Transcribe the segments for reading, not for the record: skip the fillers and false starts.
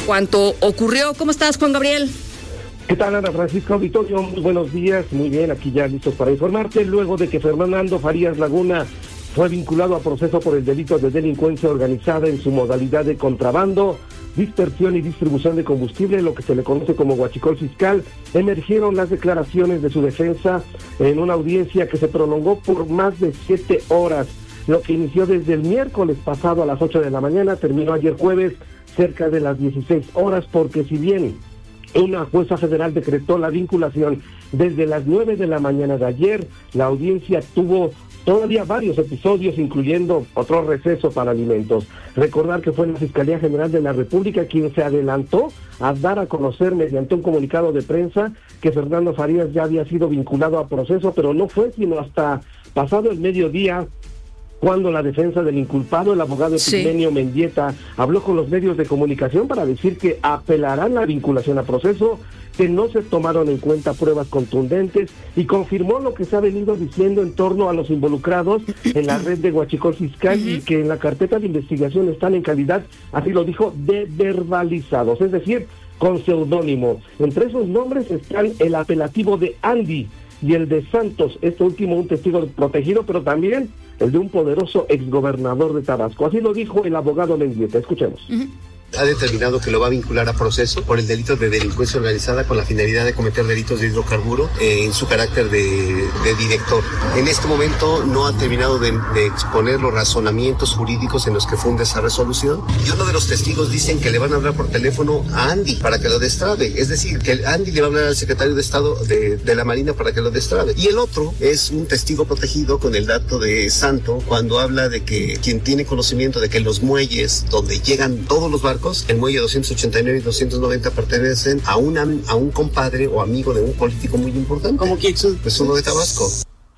cuanto ocurrió. ¿Cómo estás, Juan Gabriel? ¿Qué tal, Ana Francisca Auditorio? Muy buenos días, muy bien, aquí ya listos para informarte. Luego de que Fernando Farías Laguna fue vinculado a proceso por el delito de delincuencia organizada en su modalidad de contrabando, dispersión y distribución de combustible, lo que se le conoce como huachicol fiscal, emergieron las declaraciones de su defensa en una audiencia que se prolongó por más de 7 horas. Lo que inició desde el miércoles pasado a las 8 de la mañana, terminó ayer jueves cerca de las 16 horas, porque si bien una jueza federal decretó la vinculación desde las 9 de la mañana de ayer, la audiencia tuvo todavía varios episodios, incluyendo otro receso para alimentos. Recordar que fue la Fiscalía General de la República quien se adelantó a dar a conocer mediante un comunicado de prensa que Fernando Farías ya había sido vinculado a proceso, pero no fue sino hasta pasado el mediodía cuando la defensa del inculpado, el abogado Epigmenio Mendieta, habló con los medios de comunicación para decir que apelarán la vinculación a proceso, que no se tomaron en cuenta pruebas contundentes, y confirmó lo que se ha venido diciendo en torno a los involucrados en la red de huachicol fiscal y que en la carpeta de investigación están en calidad, así lo dijo, de verbalizados, es decir, con seudónimo. Entre esos nombres están el apelativo de Andy y el de Santos, este último un testigo protegido, pero también el de un poderoso exgobernador de Tabasco. Así lo dijo el abogado Mendieta. Escuchemos. Ha determinado que lo va a vincular a proceso por el delito de delincuencia organizada con la finalidad de cometer delitos de hidrocarburo en su carácter de director. En este momento no ha terminado de exponer los razonamientos jurídicos en los que funda esa resolución, y uno de los testigos dicen que le van a hablar por teléfono a Andy para que lo destrabe, es decir, que Andy le va a hablar al secretario de Estado de la Marina para que lo destrabe, y el otro es un testigo protegido con el dato de Santo cuando habla de que quien tiene conocimiento de que los muelles donde llegan todos los barcos, el muelle 289 y 290 pertenecen a un compadre o amigo de un político muy importante. ¿Cómo quién? Pues uno de Tabasco.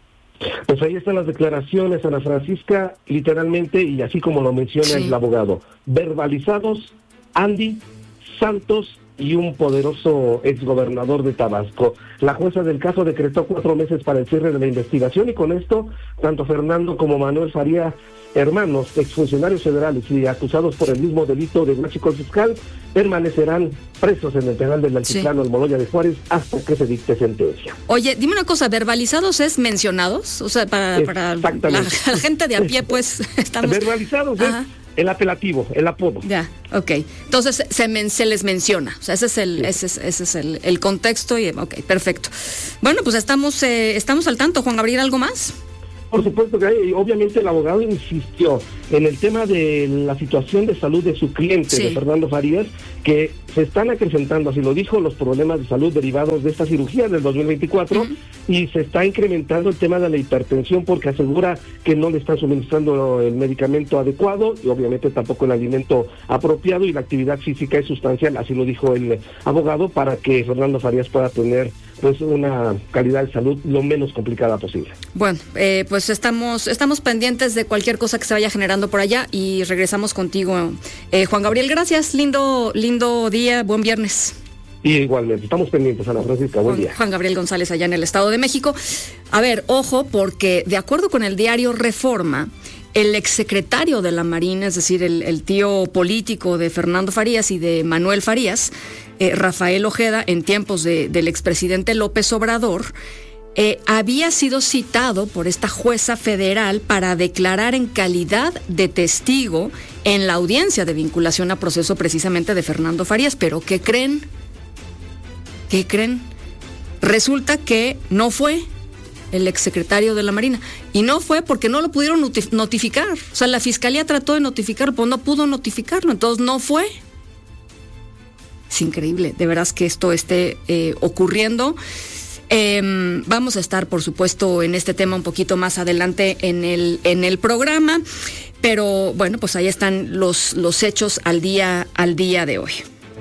Pues ahí están las declaraciones, Ana Francisca, literalmente, y así como lo menciona el abogado, verbalizados, Andy, Santos y un poderoso exgobernador de Tabasco. La jueza del caso decretó 4 meses para el cierre de la investigación, y con esto, tanto Fernando como Manuel Farías, hermanos, exfuncionarios federales y acusados por el mismo delito de huachicol fiscal, permanecerán presos en el penal del Altiplano, Almoloya de Juárez, hasta que se dicte sentencia. Oye, dime una cosa, ¿verbalizados es mencionados? O sea, para la gente de a pie, pues, estamos... Verbalizados es el apelativo, el apodo. Ya, ok. Entonces se les menciona, o sea, ese es el contexto, y ok, perfecto. Bueno, pues estamos al tanto. Juan Gabriel, ¿algo más? Por supuesto que hay, obviamente el abogado insistió en el tema de la situación de salud de su cliente, de Fernando Farías, que se están acrecentando, así lo dijo, los problemas de salud derivados de esta cirugía del 2024, y se está incrementando el tema de la hipertensión, porque asegura que no le están suministrando el medicamento adecuado y obviamente tampoco el alimento apropiado, y la actividad física es sustancial, así lo dijo el abogado, para que Fernando Farías pueda tener pues una calidad de salud lo menos complicada posible. Bueno, pues estamos pendientes de cualquier cosa que se vaya generando por allá, y regresamos contigo, Juan Gabriel. Gracias, lindo día, buen viernes. Y igualmente, estamos pendientes, Ana Francisca, buen día. Juan Gabriel González, allá en el Estado de México. A ver, ojo, porque de acuerdo con el diario Reforma, el exsecretario de la Marina, es decir, el tío político de Fernando Farías y de Manuel Farías, Rafael Ojeda, en tiempos del expresidente López Obrador, había sido citado por esta jueza federal para declarar en calidad de testigo en la audiencia de vinculación a proceso precisamente de Fernando Farías. Pero ¿qué creen? Resulta que no fue el exsecretario de la Marina, y no fue porque no lo pudieron notificar. O sea, la fiscalía trató de notificarlo, pues no pudo notificarlo, entonces no fue. Es increíble, de veras, que esto esté ocurriendo. Vamos a estar, por supuesto, en este tema un poquito más adelante en el programa, pero bueno, pues ahí están los hechos al día de hoy.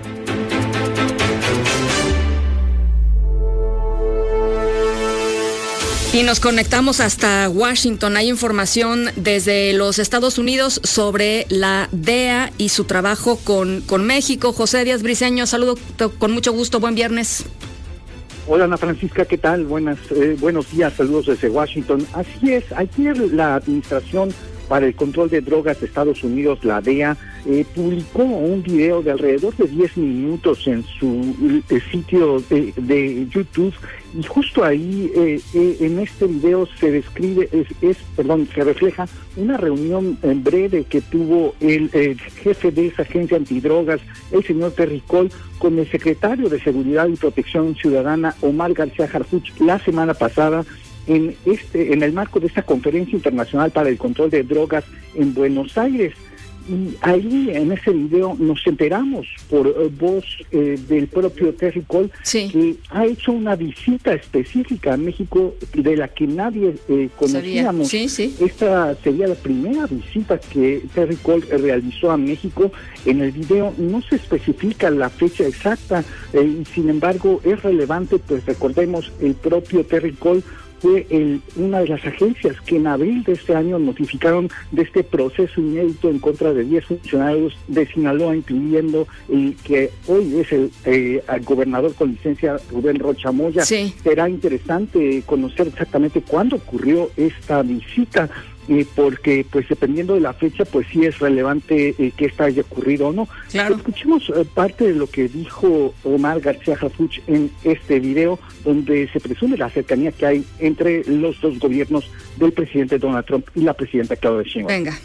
Y nos conectamos hasta Washington. Hay información desde los Estados Unidos sobre la DEA y su trabajo con México. José Díaz Briceño, saludo con mucho gusto, buen viernes. Hola, Ana Francisca, ¿qué tal? Buenos días, saludos desde Washington. Así es, ayer la administración para el Control de Drogas de Estados Unidos, la DEA, publicó un video de alrededor de 10 minutos en su sitio de YouTube, y justo ahí en este video se describe, se refleja una reunión breve que tuvo el jefe de esa agencia antidrogas, el señor Terry Cole, con el secretario de Seguridad y Protección Ciudadana, Omar García Harfuch, la semana pasada, en el marco de esta conferencia internacional para el control de drogas en Buenos Aires. Y ahí en ese video nos enteramos por voz del propio Terry Cole, sí, que ha hecho una visita específica a México de la que nadie conocíamos. Sí, sí. Esta sería la primera visita que Terry Cole realizó a México. En el video no se especifica la fecha exacta, y sin embargo es relevante, pues recordemos, el propio Terry Cole fue una de las agencias que en abril de este año notificaron de este proceso inédito en contra de 10 funcionarios de Sinaloa, incluyendo el que hoy es el gobernador con licencia, Rubén Rocha Moya. Sí. Será interesante conocer exactamente cuándo ocurrió esta visita, porque pues dependiendo de la fecha, pues sí es relevante que esta haya ocurrido o no. Claro. Escuchemos parte de lo que dijo Omar García Harfuch en este video, donde se presume la cercanía que hay entre los dos gobiernos del presidente Donald Trump y la presidenta Claudia Sheinbaum. Venga.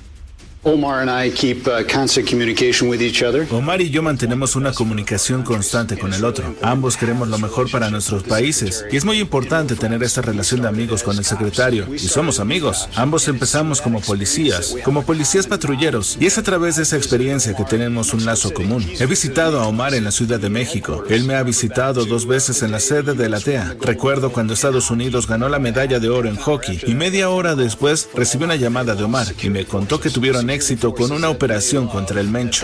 Omar and I keep constant communication with each other. Omar y yo mantenemos una comunicación constante con el otro. Ambos queremos lo mejor para nuestros países y es muy importante tener esta relación de amigos con el secretario, y somos amigos. Ambos empezamos como policías patrulleros, y es a través de esa experiencia que tenemos un lazo común. He visitado a Omar en la Ciudad de México. Él me ha visitado 2 veces en la sede de la DEA. Recuerdo cuando Estados Unidos ganó la medalla de oro en hockey y media hora después recibí una llamada de Omar y me contó que tuvieron éxito con una operación contra el Mencho.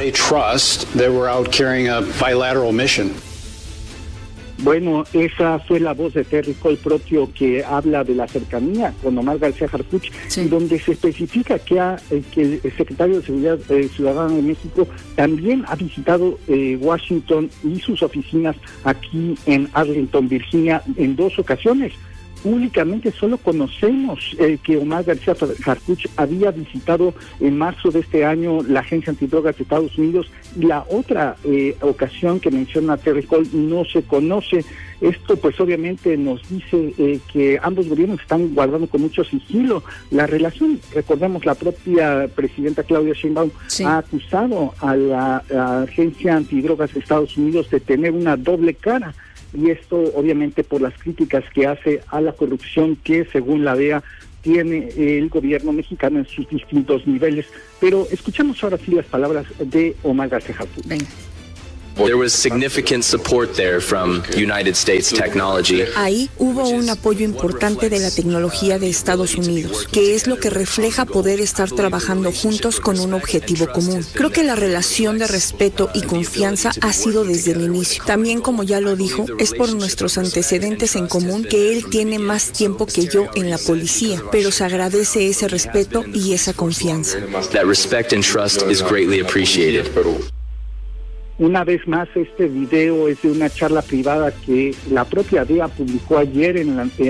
Bueno, esa fue la voz de Terry Cole propio, que habla de la cercanía con Omar García Harfuch, sí, donde se especifica que el secretario de Seguridad Ciudadana de México también ha visitado Washington y sus oficinas aquí en Arlington, Virginia, en 2 ocasiones. Públicamente solo conocemos que Omar García Harfuch había visitado en marzo de este año la Agencia Antidrogas de Estados Unidos, y la otra ocasión que menciona Terry Cole no se conoce. Esto pues obviamente nos dice que ambos gobiernos están guardando con mucho sigilo la relación. Recordemos, la propia presidenta Claudia Sheinbaum, sí, ha acusado a la Agencia Antidrogas de Estados Unidos de tener una doble cara. Y esto obviamente por las críticas que hace a la corrupción que, según la DEA, tiene el gobierno mexicano en sus distintos niveles. Pero escuchamos ahora sí las palabras de Omar García Harfuch. Venga. There was significant support there from United States technology. Ahí hubo un apoyo importante de la tecnología de Estados Unidos, que es lo que refleja poder estar trabajando juntos con un objetivo común. Creo que la relación de respeto y confianza ha sido desde el inicio. También, como ya lo dijo, es por nuestros antecedentes en común que él tiene más tiempo que yo en la policía, pero se agradece ese respeto y esa confianza. That respect and trust is greatly appreciated. Una vez más, este video es de una charla privada que la propia DEA publicó ayer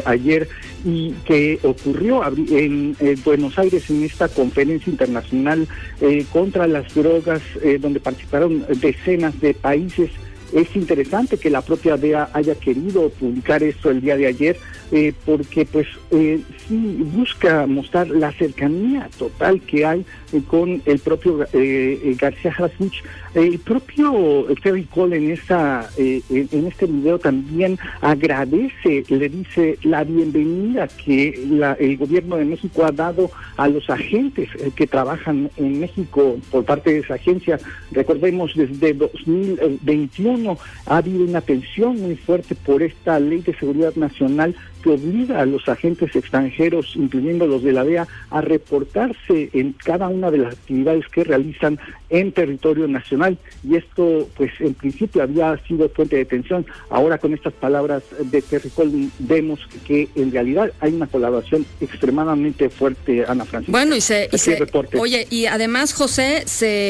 y que ocurrió en Buenos Aires, en esta conferencia internacional contra las drogas, donde participaron decenas de países. Es interesante que la propia DEA haya querido publicar esto el día de ayer, porque pues sí busca mostrar la cercanía total que hay con el propio García Harfuch. El propio Terry Cole en este video también agradece, le dice la bienvenida que el gobierno de México ha dado a los agentes que trabajan en México por parte de esa agencia. Recordemos, desde 2021 ha habido una tensión muy fuerte por esta Ley de Seguridad Nacional que obliga a los agentes extranjeros, incluyendo los de la DEA, a reportarse en cada una de las actividades que realizan en territorio nacional, y esto pues en principio había sido fuente de tensión. Ahora, con estas palabras de Terry Cole, vemos que en realidad hay una colaboración extremadamente fuerte, Ana Francisca. Bueno, oye, y además, José,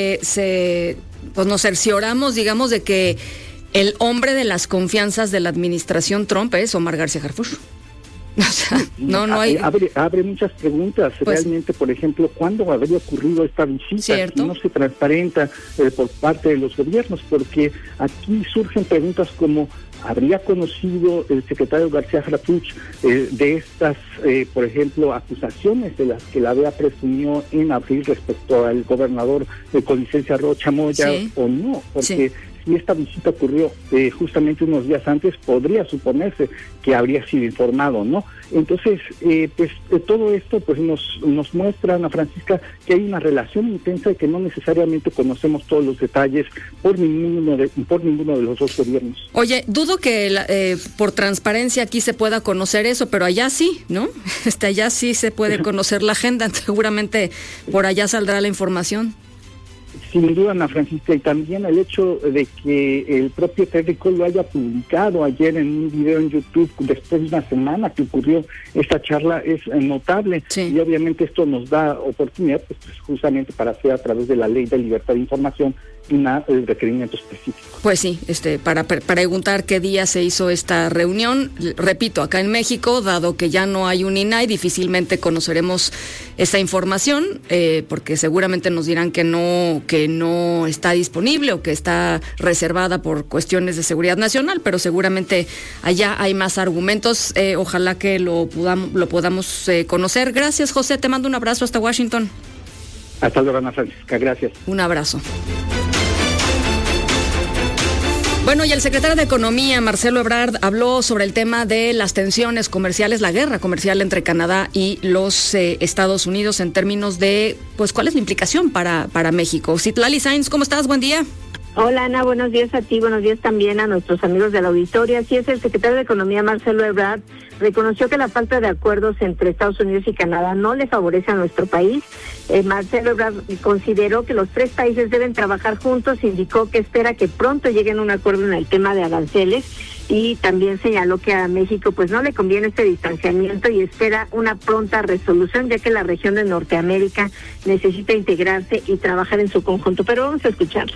pues nos cercioramos, digamos, de que el hombre de las confianzas de la administración Trump es Omar García Harfuch. O sea, no hay... Abre muchas preguntas. Pues, realmente, por ejemplo, ¿cuándo habría ocurrido esta visita? ¿cierto? No se transparenta por parte de los gobiernos, porque aquí surgen preguntas como: ¿habría conocido el secretario García Harfuch de estas, por ejemplo, acusaciones de las que la DEA presumió en abril respecto al gobernador con licencia Rocha Moya, sí, o no? Porque sí, si esta visita ocurrió justamente unos días antes, podría suponerse que habría sido informado, ¿no? Entonces, todo esto pues nos muestra, Ana Francisca, que hay una relación intensa y que no necesariamente conocemos todos los detalles por ninguno de los dos gobiernos. Oye, dudo que por transparencia aquí se pueda conocer eso, pero allá sí, ¿no? Allá sí se puede conocer la agenda, seguramente por allá saldrá la información. Sin duda, Ana Francisca, y también el hecho de que el propio Terry Cole lo haya publicado ayer en un video en YouTube después de una semana que ocurrió esta charla es notable. Sí. Y obviamente esto nos da oportunidad pues, justamente para hacer a través de la Ley de Libertad de Información un requerimiento específico. Pues sí, para preguntar qué día se hizo esta reunión. Repito, acá en México, dado que ya no hay un INAI, difícilmente conoceremos esa información, porque seguramente nos dirán que no está disponible o que está reservada por cuestiones de seguridad nacional, pero seguramente allá hay más argumentos. Ojalá que lo podamos conocer. Gracias, José, te mando un abrazo hasta Washington. Hasta luego, Ana Francisca, gracias. Un abrazo. Bueno, y el secretario de Economía, Marcelo Ebrard, habló sobre el tema de las tensiones comerciales, la guerra comercial entre Canadá y los Estados Unidos en términos de, pues, ¿cuál es la implicación para México? Citlali Sainz, ¿cómo estás? Buen día. Hola, Ana, buenos días a ti, buenos días también a nuestros amigos de la auditoría. Así es, el secretario de Economía, Marcelo Ebrard, reconoció que la falta de acuerdos entre Estados Unidos y Canadá no le favorece a nuestro país. Marcelo Ebrard consideró que los tres países deben trabajar juntos, indicó que espera que pronto lleguen a un acuerdo en el tema de aranceles y también señaló que a México pues no le conviene este distanciamiento y espera una pronta resolución, ya que la región de Norteamérica necesita integrarse y trabajar en su conjunto. Pero vamos a escucharlo.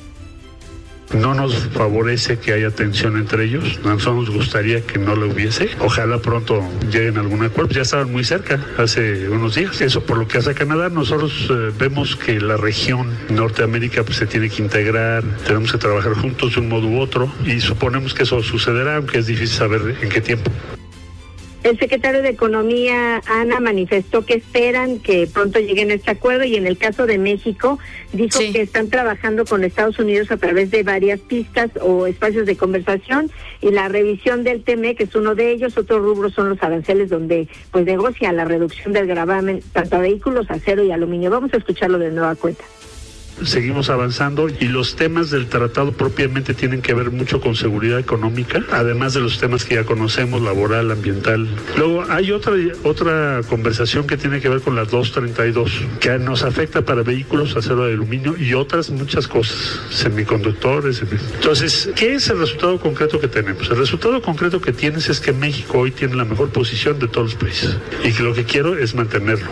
No nos favorece que haya tensión entre ellos, nosotros nos gustaría que no lo hubiese. Ojalá pronto lleguen a algún acuerdo, ya estaban muy cerca hace unos días. Eso por lo que hace a Canadá, nosotros vemos que la región Norteamérica pues se tiene que integrar, tenemos que trabajar juntos de un modo u otro y suponemos que eso sucederá, aunque es difícil saber en qué tiempo. El secretario de Economía, Ana, manifestó que esperan que pronto lleguen a este acuerdo y en el caso de México dijo que están trabajando con Estados Unidos a través de varias pistas o espacios de conversación y la revisión del TEMEC es uno de ellos. Otros rubros son los aranceles donde pues negocia la reducción del gravamen tanto a vehículos, acero y aluminio. Vamos a escucharlo de nueva cuenta. Seguimos avanzando y los temas del tratado propiamente tienen que ver mucho con seguridad económica, además de los temas que ya conocemos, laboral, ambiental. Luego hay otra conversación que tiene que ver con la 232, que nos afecta para vehículos, acero y aluminio y otras muchas cosas, semiconductores. Entonces, ¿qué es el resultado concreto que tenemos? El resultado concreto que tienes es que México hoy tiene la mejor posición de todos los países y que lo que quiero es mantenerlo.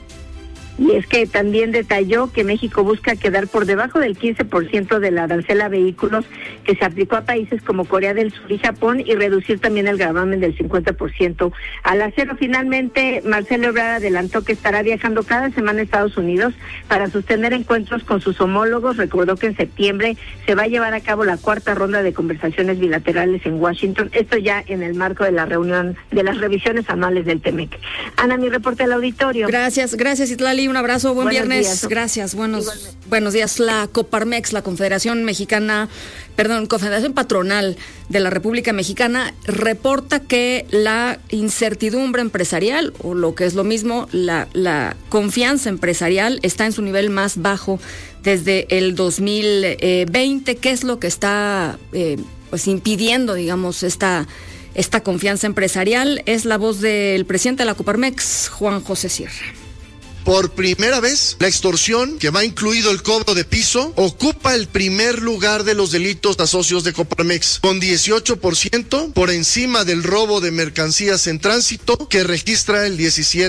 Y es que también detalló que México busca quedar por debajo del 15% del arancel a vehículos que se aplicó a países como Corea del Sur y Japón y reducir también el gravamen del 50% al acero. Finalmente, Marcelo Ebrard adelantó que estará viajando cada semana a Estados Unidos para sostener encuentros con sus homólogos. Recordó que en septiembre se va a llevar a cabo la cuarta ronda de conversaciones bilaterales en Washington, esto ya en el marco de la reunión de las revisiones anuales del TEMEC. Ana, mi reporte al auditorio. Gracias, Itlali. Un abrazo, buen viernes. Días. Gracias, buenos días. La Coparmex, la Confederación Patronal de la República Mexicana, reporta que la incertidumbre empresarial, o lo que es lo mismo, la confianza empresarial está en su nivel más bajo desde el 2020. ¿Qué es lo que está pues impidiendo, digamos, esta confianza empresarial? Es la voz del presidente de la Coparmex, Juan José Sierra. por primera vez, la extorsión, que va incluido el cobro de piso, ocupa el primer lugar de los delitos a socios de Coparmex, con 18% por encima del robo de mercancías en tránsito, que registra el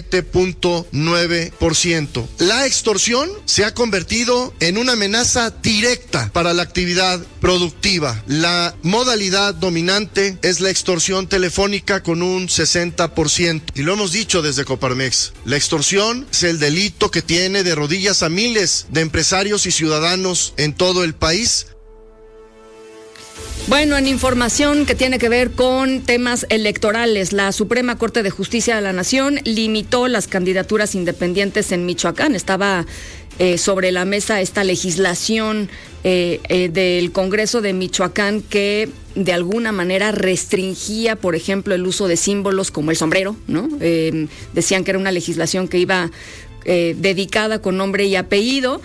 17.9%. La extorsión se ha convertido en una amenaza directa para la actividad productiva. La modalidad dominante es la extorsión telefónica con un 60%. Y lo hemos dicho desde Coparmex, la extorsión es el delito que tiene de rodillas a miles de empresarios y ciudadanos en todo el país. Bueno, en información que tiene que ver con temas electorales, la Suprema Corte de Justicia de la Nación limitó las candidaturas independientes en Michoacán. Estaba sobre la mesa esta legislación del Congreso de Michoacán que de alguna manera restringía, por ejemplo, el uso de símbolos como el sombrero, ¿no? Decían que era una legislación que iba dedicada con nombre y apellido.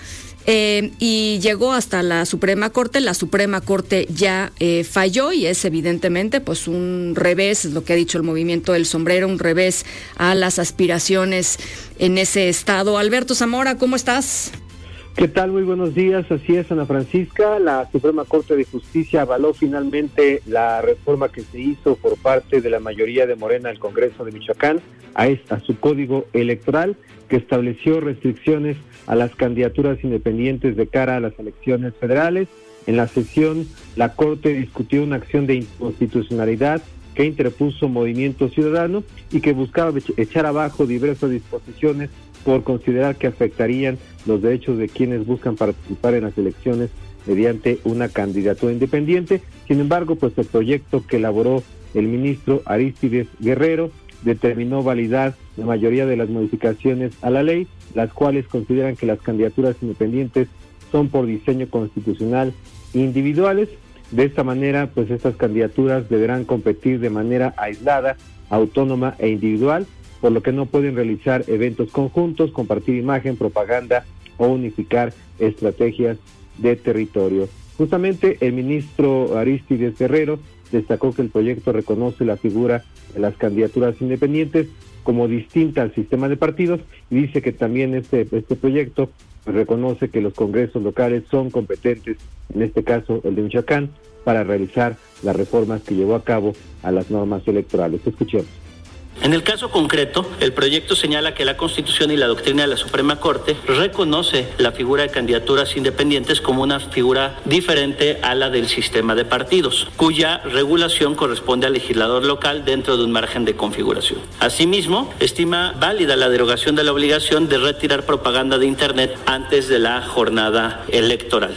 Y llegó hasta la Suprema Corte. La Suprema Corte ya falló y es evidentemente pues un revés, es lo que ha dicho el movimiento del sombrero, un revés a las aspiraciones en ese estado. Alberto Zamora, ¿cómo estás? ¿Qué tal? Muy buenos días. Así es, Ana Francisca. La Suprema Corte de Justicia avaló finalmente la reforma que se hizo por parte de la mayoría de Morena del Congreso de Michoacán a su código electoral, que estableció restricciones a las candidaturas independientes de cara a las elecciones federales. En la sesión, la Corte discutió una acción de inconstitucionalidad que interpuso Movimiento Ciudadano y que buscaba echar abajo diversas disposiciones por considerar que afectarían los derechos de quienes buscan participar en las elecciones mediante una candidatura independiente. Sin embargo, pues el proyecto que elaboró el ministro Arístides Guerrero determinó validar la mayoría de las modificaciones a la ley, las cuales consideran que las candidaturas independientes son por diseño constitucional individuales. De esta manera, pues estas candidaturas deberán competir de manera aislada, autónoma e individual, por lo que no pueden realizar eventos conjuntos, compartir imagen, propaganda o unificar estrategias de territorio. Justamente el ministro Arístides Guerrero destacó que el proyecto reconoce la figura de las candidaturas independientes como distinta al sistema de partidos y dice que también este proyecto reconoce que los congresos locales son competentes, en este caso el de Michoacán, para realizar las reformas que llevó a cabo a las normas electorales. Escuchemos. En el caso concreto, el proyecto señala que la Constitución y la doctrina de la Suprema Corte reconoce la figura de candidaturas independientes como una figura diferente a la del sistema de partidos, cuya regulación corresponde al legislador local dentro de un margen de configuración. Asimismo, estima válida la derogación de la obligación de retirar propaganda de Internet antes de la jornada electoral.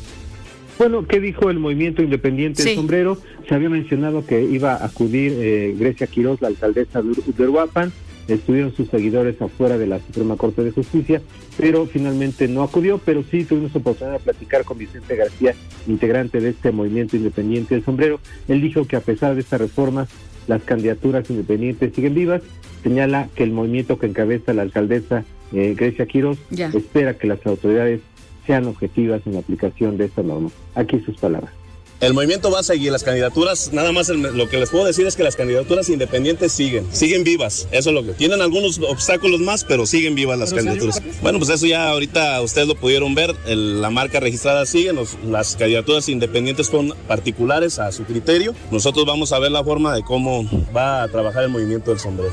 Bueno, ¿qué dijo el movimiento independiente del sombrero? Se había mencionado que iba a acudir Grecia Quiroz, la alcaldesa de Uruapan. Estuvieron sus seguidores afuera de la Suprema Corte de Justicia, pero finalmente no acudió, pero sí tuvimos oportunidad de platicar con Vicente García, integrante de este movimiento independiente del sombrero. Él dijo que a pesar de estas reformas, las candidaturas independientes siguen vivas. Señala que el movimiento que encabeza la alcaldesa Grecia Quiroz espera que las autoridades sean objetivas en la aplicación de esta norma. Aquí sus palabras. El movimiento va a seguir, las candidaturas, nada más lo que les puedo decir es que las candidaturas independientes siguen vivas, eso es lo que tienen algunos obstáculos más, pero siguen vivas las candidaturas. Bueno, pues eso ya ahorita ustedes lo pudieron ver, la marca registrada sigue, las candidaturas independientes son particulares a su criterio. Nosotros vamos a ver la forma de cómo va a trabajar el movimiento del sombrero.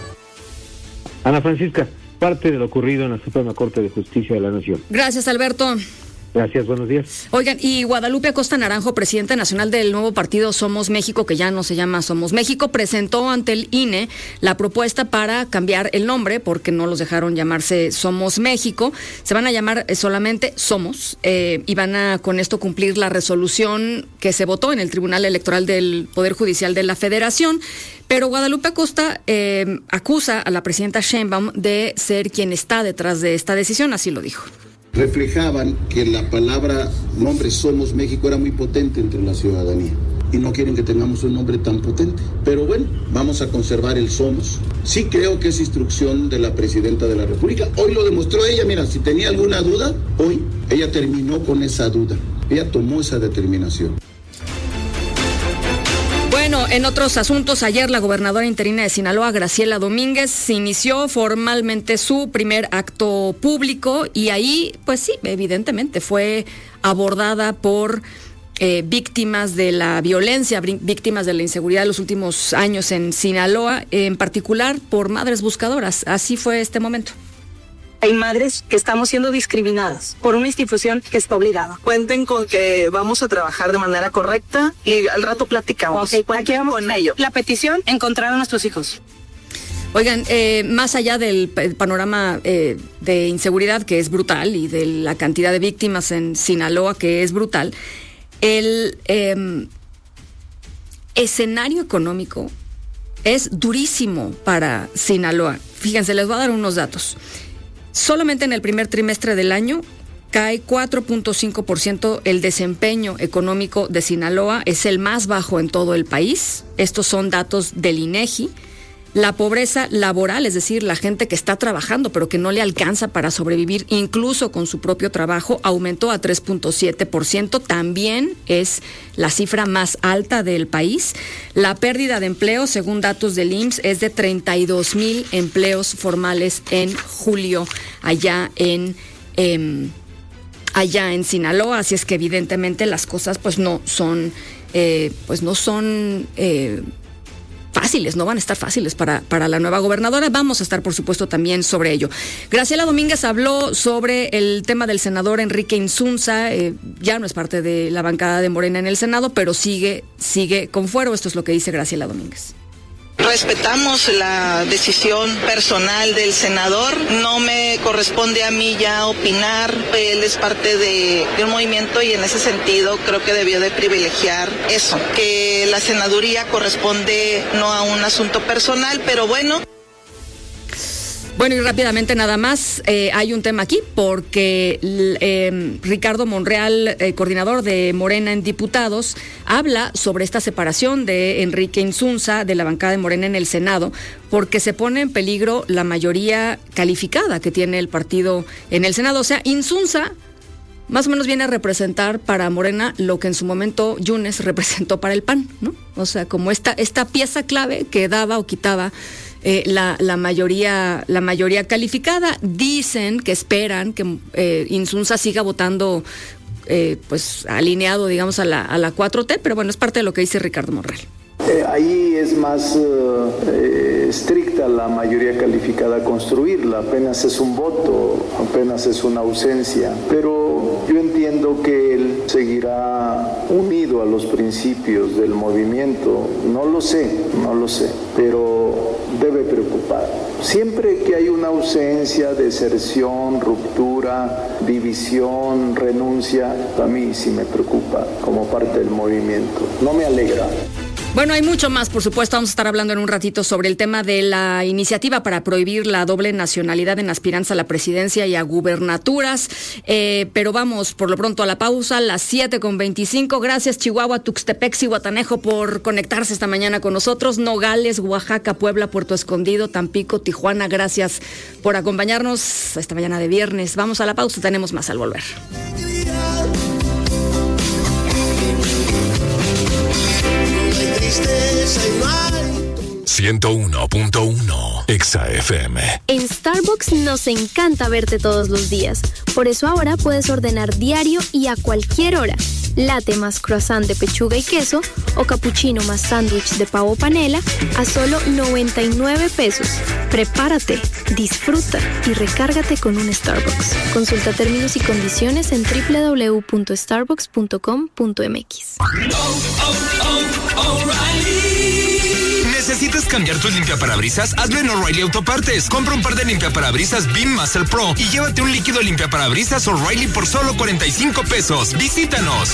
Ana Francisca, parte de lo ocurrido en la Suprema Corte de Justicia de la Nación. Gracias, Alberto. Gracias, buenos días. Oigan, y Guadalupe Acosta Naranjo, presidenta nacional del nuevo partido Somos México, que ya no se llama Somos México, presentó ante el INE la propuesta para cambiar el nombre, porque no los dejaron llamarse Somos México. Se van a llamar solamente Somos, y van a con esto cumplir la resolución que se votó en el Tribunal Electoral del Poder Judicial de la Federación. Pero Guadalupe Acosta acusa a la presidenta Sheinbaum de ser quien está detrás de esta decisión, así lo dijo. Reflejaban que la palabra nombre Somos México era muy potente entre la ciudadanía y no quieren que tengamos un nombre tan potente. Pero bueno, vamos a conservar el Somos. Sí creo que es instrucción de la presidenta de la República. Hoy lo demostró ella, mira, si tenía alguna duda, hoy ella terminó con esa duda. Ella tomó esa determinación. Bueno, Bueno, en otros asuntos, ayer la gobernadora interina de Sinaloa, Graciela Domínguez, inició formalmente su primer acto público y ahí, pues sí, evidentemente fue abordada por víctimas de la violencia, víctimas de la inseguridad de los últimos años en Sinaloa, en particular por madres buscadoras. Así fue este momento. Hay madres que estamos siendo discriminadas por una institución que está obligada. Cuenten con que vamos a trabajar de manera correcta y al rato platicamos. Ok, aquí vamos con ello. La petición, encontrar a nuestros hijos. Oigan, más allá del panorama de inseguridad, que es brutal, y de la cantidad de víctimas en Sinaloa, que es brutal, el escenario económico es durísimo para Sinaloa. Fíjense, les voy a dar unos datos. Solamente en el primer trimestre del año cae 4.5% el desempeño económico de Sinaloa, es el más bajo en todo el país. Estos son datos del INEGI. La pobreza laboral, es decir, la gente que está trabajando pero que no le alcanza para sobrevivir incluso con su propio trabajo, aumentó a 3.7%, también es la cifra más alta del país. La pérdida de empleo, según datos del IMSS, es de 32,000 empleos formales en julio allá en Sinaloa, así es que evidentemente las cosas pues no son fáciles, no van a estar fáciles para la nueva gobernadora. Vamos a estar, por supuesto, también sobre ello. Graciela Domínguez habló sobre el tema del senador Enrique Insunza. Ya no es parte de la bancada de Morena en el Senado, pero sigue con fuero. Esto es lo que dice Graciela Domínguez. Respetamos la decisión personal del senador, no me corresponde a mí ya opinar, él es parte de un movimiento y en ese sentido creo que debió de privilegiar eso, que la senaduría corresponde no a un asunto personal, pero bueno. Bueno, y rápidamente nada más, hay un tema aquí porque Ricardo Monreal, coordinador de Morena en Diputados, habla sobre esta separación de Enrique Insunza de la bancada de Morena en el Senado, porque se pone en peligro la mayoría calificada que tiene el partido en el Senado. O sea, Insunza más o menos viene a representar para Morena lo que en su momento Yunes representó para el PAN, ¿no? O sea, como esta pieza clave que daba o quitaba la mayoría calificada. Dicen que esperan que Insunza siga votando pues alineado, digamos, a la 4T, pero bueno, es parte de lo que dice Ricardo Monreal. Ahí es más estricta la mayoría calificada a construirla, apenas es un voto, apenas es una ausencia, pero yo entiendo que él seguirá unido a los principios del movimiento, no lo sé, pero debe preocupar. Siempre que hay una ausencia, deserción, ruptura, división, renuncia, a mí sí me preocupa como parte del movimiento, no me alegra. Bueno, hay mucho más, por supuesto. Vamos a estar hablando en un ratito sobre el tema de la iniciativa para prohibir la doble nacionalidad en aspirantes a la presidencia y a gubernaturas. Pero vamos por lo pronto a la pausa, las 7:25. Gracias, Chihuahua, Tuxtepec, Zihuatanejo, por conectarse esta mañana con nosotros. Nogales, Oaxaca, Puebla, Puerto Escondido, Tampico, Tijuana. Gracias por acompañarnos esta mañana de viernes. Vamos a la pausa, tenemos más al volver. 101.1 Exa FM. En Starbucks nos encanta verte todos los días. Por eso ahora puedes ordenar diario y a cualquier hora. Latte más croissant de pechuga y queso o cappuccino más sándwich de pavo panela a solo 99 pesos. Prepárate, disfruta y recárgate con un Starbucks. Consulta términos y condiciones en www.starbucks.com.mx. ¿Necesitas cambiar tu limpiaparabrisas? Hazlo en O'Reilly Autopartes. Compra un par de limpiaparabrisas Beam Master Pro y llévate un líquido limpiaparabrisas O'Reilly por solo 45 pesos. Visítanos.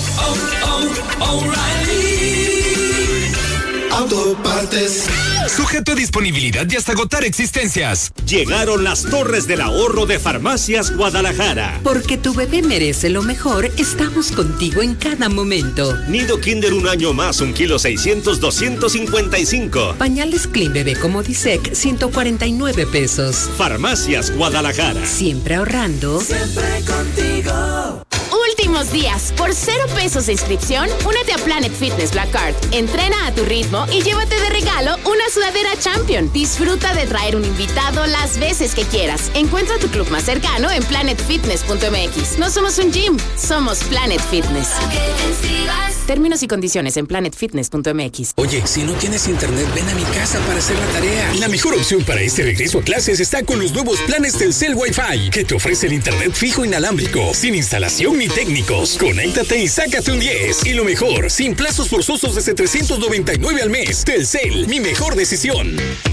O'Reilly Autopartes. Sujeto a disponibilidad y hasta agotar existencias. Llegaron las torres del ahorro de Farmacias Guadalajara. Porque tu bebé merece lo mejor, estamos contigo en cada momento. Nido Kinder 1 año más, 1 kilo 600, 255. Pañales Clean Bebé Comodisec, 149 pesos. Farmacias Guadalajara. Siempre ahorrando. Siempre contigo. Últimos días. Por 0 pesos de inscripción, únete a Planet Fitness Black Card. Entrena a tu ritmo y llévate de regalo una sudadera Champion. Disfruta de traer un invitado las veces que quieras. Encuentra tu club más cercano en planetfitness.mx. No somos un gym, somos Planet Fitness. Términos y condiciones en planetfitness.mx. Oye, si no tienes internet, ven a mi casa para hacer la tarea. La mejor opción para este regreso a clases está con los nuevos planes Telcel Wi-Fi, que te ofrece el internet fijo inalámbrico, sin instalación ni técnicos. Conéctate y sácate un 10. Y lo mejor, sin plazos forzosos desde $399 al mes. Telcel, mi mejor decisión.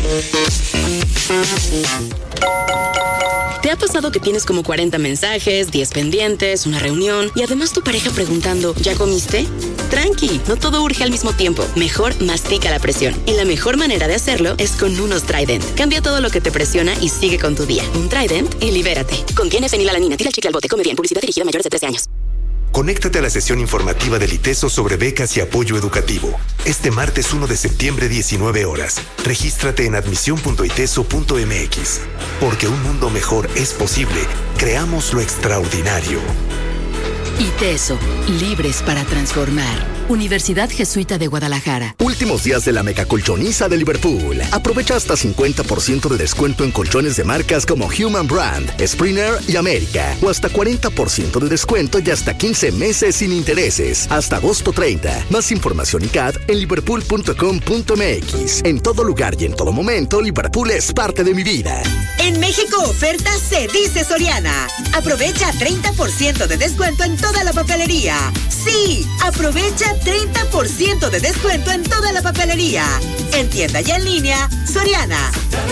¿Te ha pasado que tienes como 40 mensajes, 10 pendientes, una reunión y además tu pareja preguntando, ¿ya comiste? Tranqui, no todo urge al mismo tiempo. Mejor mastica la presión. Y la mejor manera de hacerlo es con unos Trident. Cambia todo lo que te presiona y sigue con tu día. Un Trident y libérate. Contiene fenilalanina. Tira el chicle al bote. Come bien. Publicidad dirigida a mayores de 13 años. Conéctate a la sesión informativa del ITESO sobre becas y apoyo educativo. Este martes 1 de septiembre, 19 horas. Regístrate en admisión.iteso.mx. Porque un mundo mejor es posible. Creamos lo extraordinario. ITESO, libres para transformar. Universidad Jesuita de Guadalajara. Últimos días de la megacolchoniza de Liverpool. Aprovecha hasta 50% de descuento en colchones de marcas como Human Brand, Springer y América. O hasta 40% de descuento y hasta 15 meses sin intereses. Hasta agosto 30. Más información y CAD en liverpool.com.mx. En todo lugar y en todo momento, Liverpool es parte de mi vida. En México, oferta se dice Soriana. Aprovecha 30% de descuento en toda la papelería. Sí, aprovecha 30% de descuento en toda la papelería. En tienda y en línea, Soriana.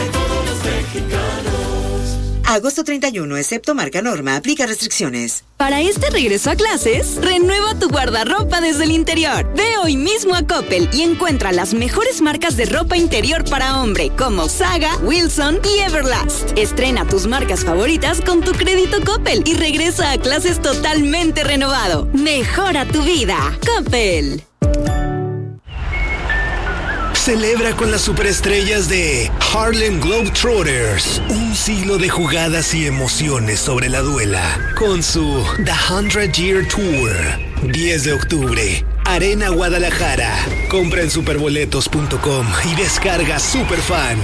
Agosto 31, excepto marca Norma, aplica restricciones. Para este regreso a clases, renueva tu guardarropa desde el interior. Ve hoy mismo a Coppel y encuentra las mejores marcas de ropa interior para hombre, como Saga, Wilson y Everlast. Estrena tus marcas favoritas con tu crédito Coppel y regresa a clases totalmente renovado. Mejora tu vida. Coppel. Celebra con las superestrellas de Harlem Globetrotters, un siglo de jugadas y emociones sobre la duela, con su The 100 Year Tour. 10 de octubre, Arena Guadalajara. Compra en superboletos.com y descarga Superfan.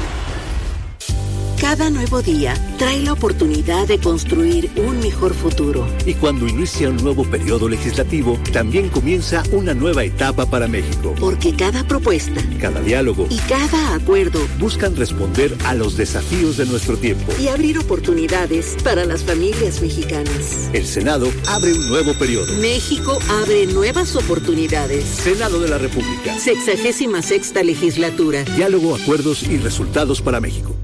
Cada nuevo día trae la oportunidad de construir un mejor futuro. Y cuando inicia un nuevo periodo legislativo, también comienza una nueva etapa para México. Porque cada propuesta, cada diálogo y cada acuerdo buscan responder a los desafíos de nuestro tiempo y abrir oportunidades para las familias mexicanas. El Senado abre un nuevo periodo. México abre nuevas oportunidades. Senado de la República. 66ª legislatura. Diálogo, acuerdos y resultados para México.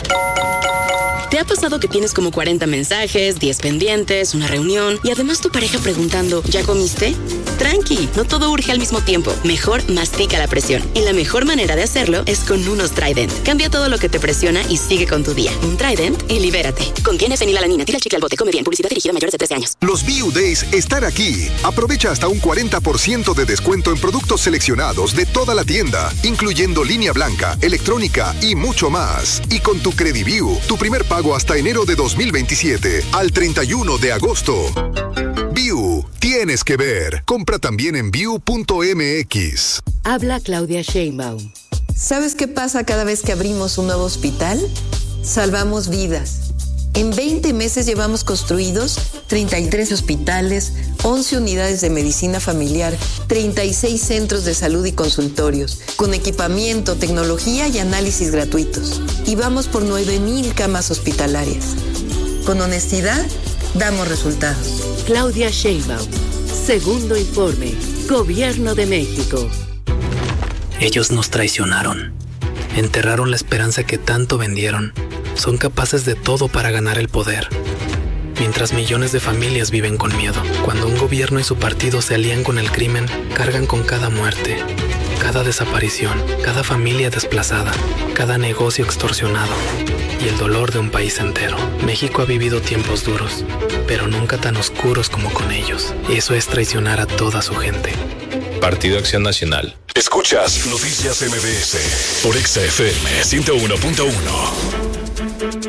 ¿Te ha pasado que tienes como 40 mensajes, 10 pendientes, una reunión y además tu pareja preguntando, ¿ya comiste? Tranqui, no todo urge al mismo tiempo. Mejor mastica la presión. Y la mejor manera de hacerlo es con unos Trident. Cambia todo lo que te presiona y sigue con tu día. Un Trident y libérate. Contiene fenilalanina. Tira el chicle al bote. Come bien. Publicidad dirigida a mayores de 13 años. Los BU Days están aquí. Aprovecha hasta un 40% de descuento en productos seleccionados de toda la tienda, incluyendo línea blanca, electrónica y mucho más. Y con tu CrediView, tu primer pago hasta enero de 2027 al 31 de agosto. View, tienes que ver. Compra también en view.mx. Habla Claudia Sheinbaum. ¿Sabes qué pasa cada vez que abrimos un nuevo hospital? Salvamos vidas. En 20 meses llevamos construidos 33 hospitales, 11 unidades de medicina familiar, 36 centros de salud y consultorios, con equipamiento, tecnología y análisis gratuitos. Y vamos por 9,000 camas hospitalarias. Con honestidad, damos resultados. Claudia Sheinbaum. Segundo informe. Gobierno de México. Ellos nos traicionaron. Enterraron la esperanza que tanto vendieron. Son capaces de todo para ganar el poder. Mientras millones de familias viven con miedo. Cuando un gobierno y su partido se alían con el crimen, cargan con cada muerte, cada desaparición, cada familia desplazada, cada negocio extorsionado y el dolor de un país entero. México ha vivido tiempos duros, pero nunca tan oscuros como con ellos. Y eso es traicionar a toda su gente. Partido Acción Nacional. Escuchas Noticias MBS por XFM 101.1.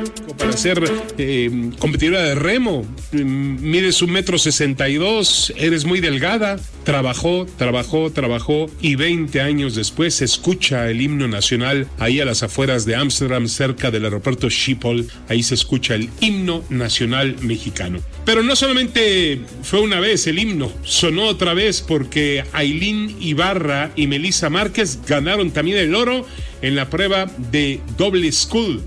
para ser competidora de remo. Mides 1,62 m, eres muy delgada. Trabajó y 20 años después se escucha el himno nacional ahí a las afueras de Ámsterdam, cerca del aeropuerto Schiphol. Ahí se escucha el himno nacional mexicano. Pero no solamente fue una vez el himno, sonó otra vez porque Ailín Ibarra y Melissa Márquez ganaron también el oro en la prueba de doble scull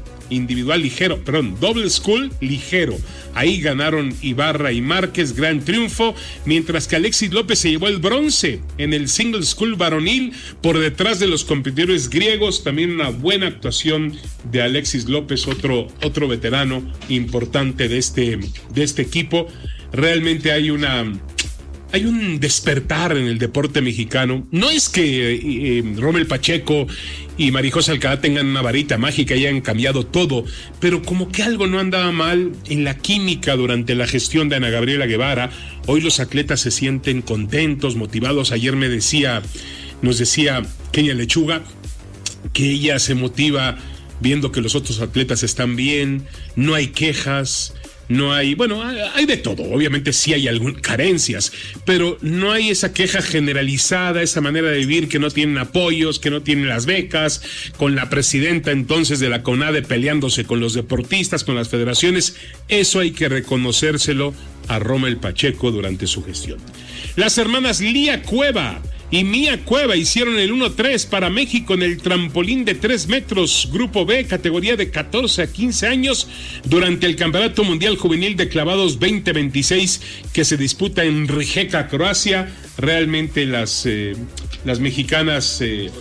ligero. Ahí ganaron Ibarra y Márquez, gran triunfo, mientras que Alexis López se llevó el bronce en el single scull varonil por detrás de los competidores griegos. También una buena actuación de Alexis López, otro veterano importante de este equipo. Realmente hay un despertar en el deporte mexicano. No es que Rommel Pacheco y Marijosa Alcalá tengan una varita mágica y hayan cambiado todo, pero como que algo no andaba mal en la química durante la gestión de Ana Gabriela Guevara. Hoy los atletas se sienten contentos, motivados. Ayer nos decía Kenia Lechuga que ella se motiva viendo que los otros atletas están bien, no hay quejas. No hay, hay de todo, obviamente sí hay algunas carencias, pero no hay esa queja generalizada, esa manera de vivir que no tienen apoyos, que no tienen las becas, con la presidenta entonces de la CONADE peleándose con los deportistas, con las federaciones. Eso hay que reconocérselo a Rommel Pacheco durante su gestión. Las hermanas Lía Cueva y Mía Cueva hicieron el 1-3 para México en el trampolín de 3 metros, Grupo B, categoría de 14 a 15 años, durante el Campeonato Mundial Juvenil de Clavados 2026 que se disputa en Rijeka, Croacia. Realmente las mexicanas,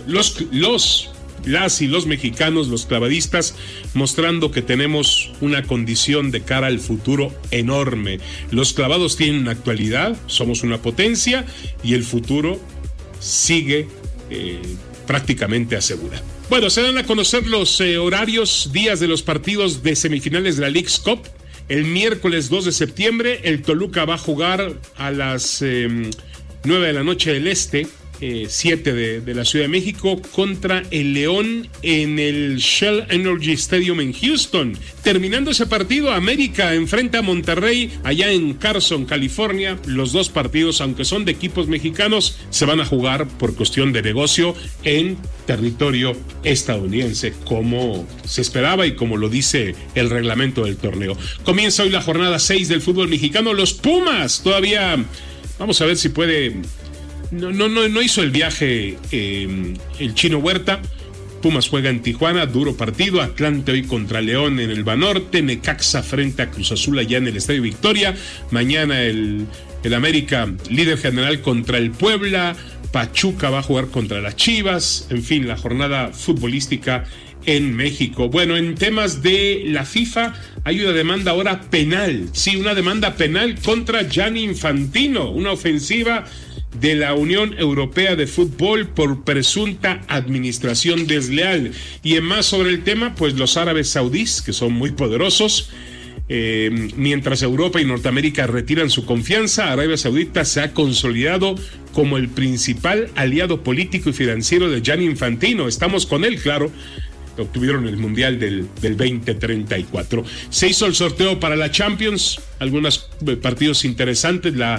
las y los mexicanos, los clavadistas, mostrando que tenemos una condición de cara al futuro enorme. Los clavados tienen una actualidad, somos una potencia y el futuro sigue prácticamente asegurado. Bueno, se dan a conocer los horarios, días de los partidos de semifinales de la Leagues Cup. El miércoles 2 de septiembre, el Toluca va a jugar a las 9 de la noche del Este, 7 de la Ciudad de México, contra el León en el Shell Energy Stadium en Houston. Terminando ese partido, América enfrenta a Monterrey allá en Carson, California. Los dos partidos, aunque son de equipos mexicanos, se van a jugar por cuestión de negocio en territorio estadounidense, como se esperaba y como lo dice el reglamento del torneo. Comienza hoy la jornada 6 del fútbol mexicano. Los Pumas todavía, vamos a ver si puede. No hizo el viaje el Chino Huerta. Pumas juega en Tijuana, duro partido. Atlante hoy contra León en el Banorte. Necaxa frente a Cruz Azul allá en el Estadio Victoria. Mañana el América, líder general, contra el Puebla. Pachuca va a jugar contra las Chivas. En fin, la jornada futbolística en México. Bueno, en temas de la FIFA hay una demanda ahora penal. Sí, una demanda penal contra Gianni Infantino. Una ofensiva de la Unión Europea de Fútbol por presunta administración desleal. Y en más sobre el tema, pues los árabes saudíes, que son muy poderosos, mientras Europa y Norteamérica retiran su confianza, Arabia Saudita se ha consolidado como el principal aliado político y financiero de Gianni Infantino. Estamos con él, claro. Obtuvieron el Mundial del 2034. Se hizo el sorteo para la Champions, algunos partidos interesantes, la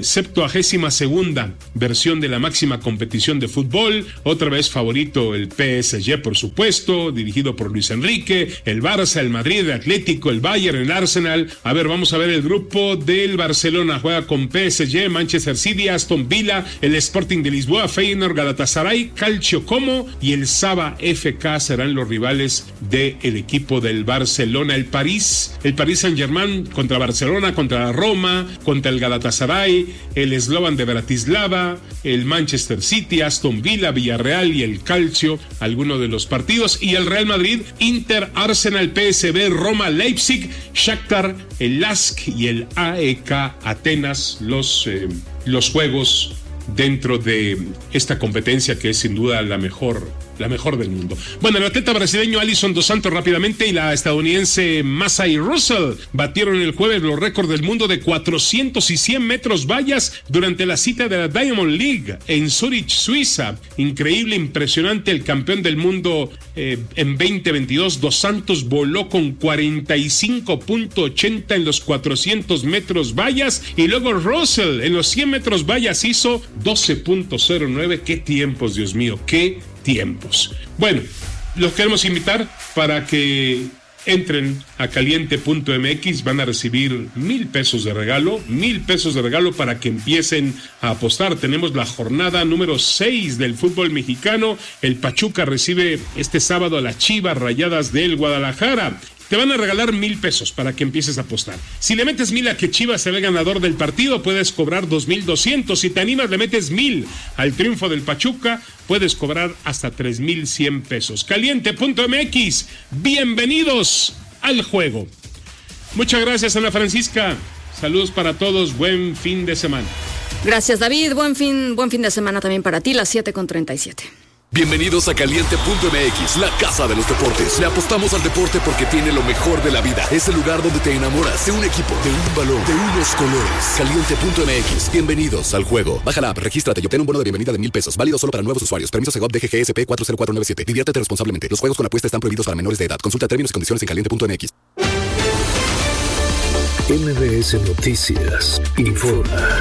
72ª versión de la máxima competición de fútbol. Otra vez favorito el PSG, por supuesto, dirigido por Luis Enrique, el Barça, el Madrid, el Atlético, el Bayern, el Arsenal. A ver, vamos a ver el grupo del Barcelona. Juega con PSG, Manchester City, Aston Villa, el Sporting de Lisboa, Feyenoord, Galatasaray, Calcio Como y el Saba FK serán los rivales del equipo del Barcelona. El París Saint-Germain contra Barcelona, contra la Roma, contra el Galatasaray, el Slovan de Bratislava, el Manchester City, Aston Villa, Villarreal y el Calcio, algunos de los partidos. Y el Real Madrid, Inter, Arsenal, PSV, Roma, Leipzig, Shakhtar, el LASK y el AEK Atenas, los juegos dentro de esta competencia que es sin duda la mejor la mejor del mundo. Bueno, el atleta brasileño Alisson dos Santos rápidamente y la estadounidense Massey Russell batieron el jueves los récords del mundo de 400 y 100 metros vallas durante la cita de la Diamond League en Zurich, Suiza. Increíble, impresionante, el campeón del mundo en 2022, dos Santos voló con 45.80 en los 400 metros vallas y luego Russell en los 100 metros vallas hizo 12.09. ¡Qué tiempos, Dios mío! ¡Qué tiempos! Bueno, los queremos invitar para que entren a caliente.mx, van a recibir 1,000 pesos de regalo, 1,000 pesos de regalo para que empiecen a apostar. Tenemos la jornada número 6 del fútbol mexicano. El Pachuca recibe este sábado a las Chivas Rayadas del Guadalajara. Te van a regalar 1,000 pesos para que empieces a apostar. Si le metes 1,000 a que Chivas sea el ganador del partido, puedes cobrar 2,200. Si te animas, le metes 1,000 al triunfo del Pachuca, puedes cobrar hasta 3,100 pesos. Caliente.mx, bienvenidos al juego. Muchas gracias, Ana Francisca. Saludos para todos, buen fin de semana. Gracias, David, buen fin de semana también para ti, las 7:37. Bienvenidos a Caliente.mx, la casa de los deportes. Le apostamos al deporte porque tiene lo mejor de la vida. Es el lugar donde te enamoras de un equipo, de un balón, de unos colores. Caliente.mx, bienvenidos al juego. Baja la app, regístrate y obtén un bono de bienvenida de 1,000 pesos. Válido solo para nuevos usuarios. Permiso Segov DGGSP 40497. Diviértete responsablemente. Los juegos con apuesta están prohibidos para menores de edad. Consulta términos y condiciones en Caliente.mx. MBS Noticias informa.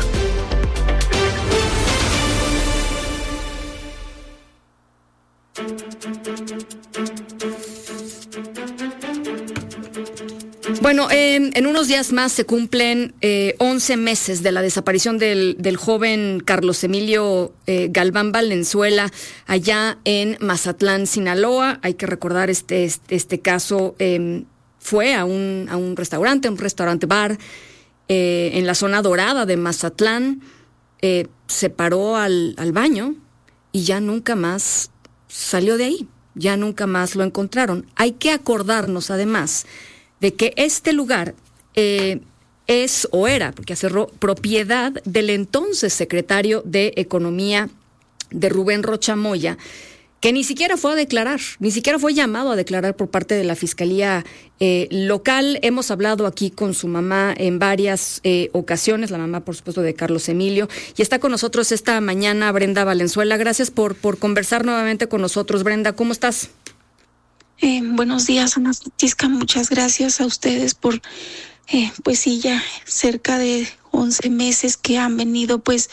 Bueno, en unos días más se cumplen 11 meses de la desaparición del joven Carlos Emilio Galván Valenzuela allá en Mazatlán, Sinaloa. Hay que recordar este caso. Fue a un restaurante bar en la zona dorada de Mazatlán. Se paró al baño y ya nunca más salió de ahí. Ya nunca más lo encontraron. Hay que acordarnos además de que este lugar es o era, porque cerró, propiedad del entonces secretario de Economía de Rubén Rocha Moya, que ni siquiera fue a declarar, ni siquiera fue llamado a declarar por parte de la Fiscalía local. Hemos hablado aquí con su mamá en varias ocasiones, la mamá, por supuesto, de Carlos Emilio, y está con nosotros esta mañana Brenda Valenzuela. Gracias por conversar nuevamente con nosotros. Brenda, ¿cómo estás? Buenos días, Ana Francisca. Muchas gracias a ustedes por, pues sí, ya cerca de 11 meses que han venido, pues,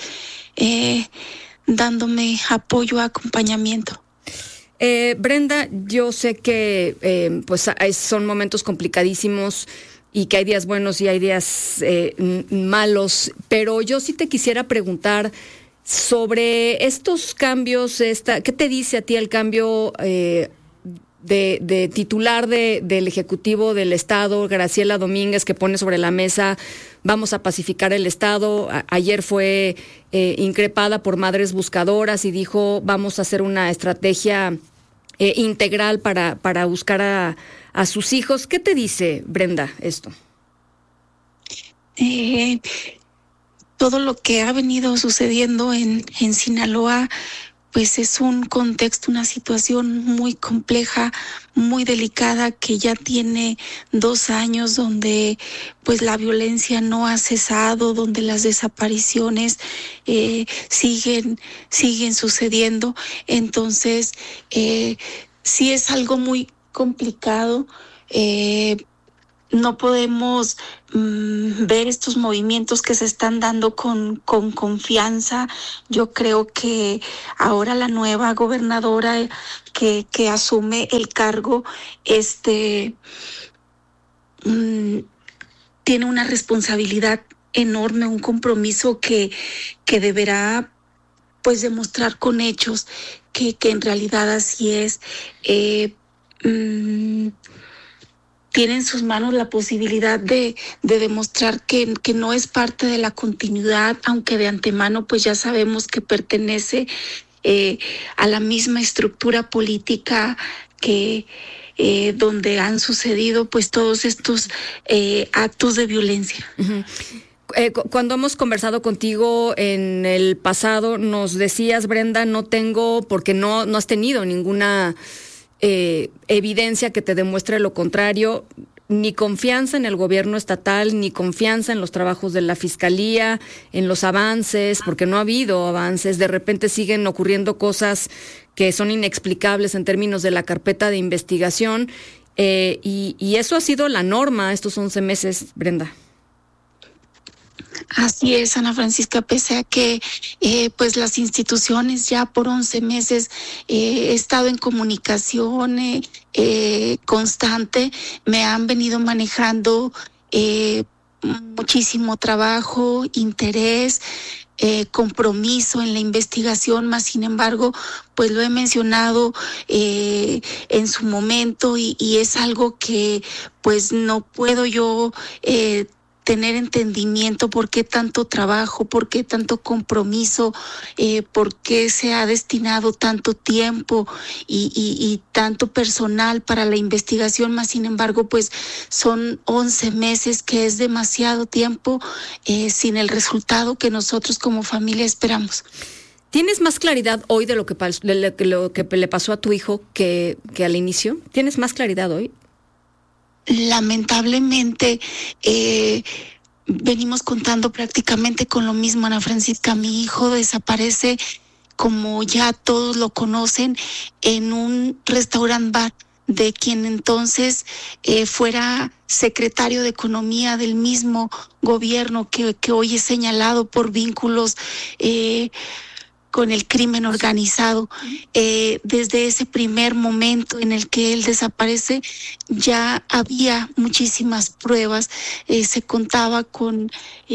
dándome apoyo, acompañamiento. Brenda, yo sé que pues son momentos complicadísimos y que hay días buenos y hay días malos, pero yo sí te quisiera preguntar sobre estos cambios. ¿Qué te dice a ti el cambio de titular del Ejecutivo del Estado, Graciela Domínguez, que pone sobre la mesa: vamos a pacificar el Estado? Ayer fue increpada por Madres Buscadoras y dijo: vamos a hacer una estrategia integral para buscar a sus hijos. ¿Qué te dice, Brenda, esto? Todo lo que ha venido sucediendo en Sinaloa, pues es un contexto, una situación muy compleja, muy delicada, que ya tiene 2 años donde pues la violencia no ha cesado, donde las desapariciones siguen sucediendo. Entonces, sí es algo muy complicado. No podemos ver estos movimientos que se están dando con confianza. Yo creo que ahora la nueva gobernadora que asume el cargo tiene una responsabilidad enorme, un compromiso que deberá pues demostrar con hechos que en realidad así es. Tiene en sus manos la posibilidad de demostrar que no es parte de la continuidad, aunque de antemano pues ya sabemos que pertenece a la misma estructura política que donde han sucedido pues todos estos actos de violencia. Uh-huh. Cuando hemos conversado contigo en el pasado, nos decías, Brenda, no tengo, porque no has tenido ninguna evidencia que te demuestre lo contrario, ni confianza en el gobierno estatal, ni confianza en los trabajos de la Fiscalía, en los avances, porque no ha habido avances. De repente siguen ocurriendo cosas que son inexplicables en términos de la carpeta de investigación, y eso ha sido la norma estos 11 meses, Brenda. Así es, Ana Francisca, pese a que pues las instituciones ya por 11 meses he estado en comunicación constante, me han venido manejando muchísimo trabajo, interés, compromiso en la investigación, más sin embargo, pues lo he mencionado en su momento y es algo que pues no puedo yo tener entendimiento por qué tanto trabajo, por qué tanto compromiso, por qué se ha destinado tanto tiempo y tanto personal para la investigación, más sin embargo, pues son 11 meses que es demasiado tiempo sin el resultado que nosotros como familia esperamos. ¿Tienes más claridad hoy de lo que le pasó a tu hijo que al inicio? ¿Tienes más claridad hoy? Lamentablemente venimos contando prácticamente con lo mismo, Ana Francisca. Mi hijo desaparece, como ya todos lo conocen, en un restaurant bar de quien entonces fuera secretario de Economía del mismo gobierno que hoy es señalado por vínculos con el crimen organizado. Desde ese primer momento en el que él desaparece, ya había muchísimas pruebas, se contaba con